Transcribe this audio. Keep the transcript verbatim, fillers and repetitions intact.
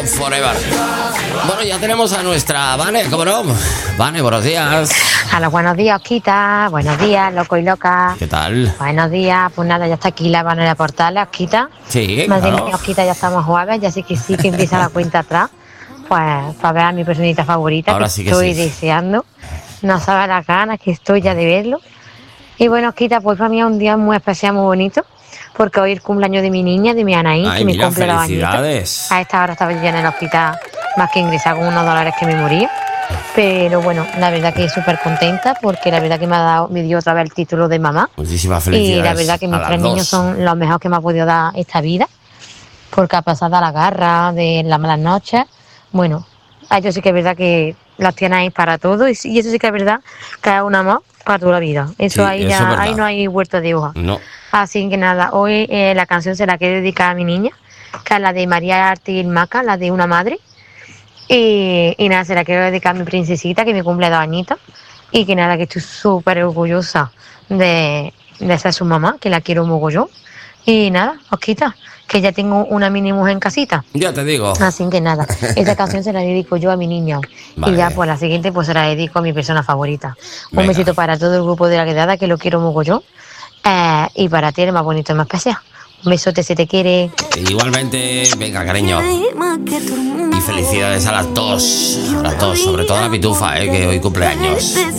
Forever. Bueno, ya tenemos a nuestra Vane, ¿cómo no? Vane, buenos días. Hola, buenos días, Osquita. Buenos días, loco y loca. ¿Qué tal? Buenos días. Pues nada, ya está aquí la Vane de Portales, Osquita. Sí, Madre claro. mía, Osquita, ya estamos jueves, ya sí que sí que empieza la cuenta atrás. Pues para ver a mi personita favorita, Ahora que sí que estoy sí. deseando. No sabes las ganas que estoy ya de verlo. Y bueno, Osquita, pues para mí es un día muy especial, muy bonito, porque hoy es el cumpleaños de mi niña, de mi Anaí, Ay, que me mira, cumple los añitos. felicidades. A esta hora estaba yo ya en el hospital, más que ingresar con unos dólares que me moría. Pero bueno, la verdad que súper contenta, porque la verdad que me ha dado, me dio otra vez el título de mamá. Muchísimas Y felicidades. la verdad que a mis las tres dos. niños son los mejores que me ha podido dar esta vida, porque a pesar de la garra, de las malas noches, bueno, a ellos sí que es verdad que los tienes para todo, y, sí- y eso sí que es verdad que es un amor para toda la vida. Eso Sí, ahí eso ya, es verdad. ahí no hay huerto de hoja. No. Así que nada, hoy eh, la canción se la quiero dedicar a mi niña, que es la de María Artil Maca, la de Una Madre. Y, y nada, se la quiero dedicar a mi princesita, que me cumple dos añitos. Y que nada, que estoy súper orgullosa de, de ser su mamá, que la quiero mogollón. Y nada, Osquita, que ya tengo una mini mujer en casita. Ya te digo. Así que nada, esta canción se la dedico yo a mi niña. Vale. Y ya pues la siguiente pues se la dedico a mi persona favorita. Venga. Un besito para todo el grupo de la quedada, que lo quiero mogollón. Eh, y para ti, el más bonito y más especial. Un besote, se te quiere. Igualmente, venga, cariño. Y felicidades a las dos. A las dos, sobre todo a la pitufa, eh, que hoy cumpleaños.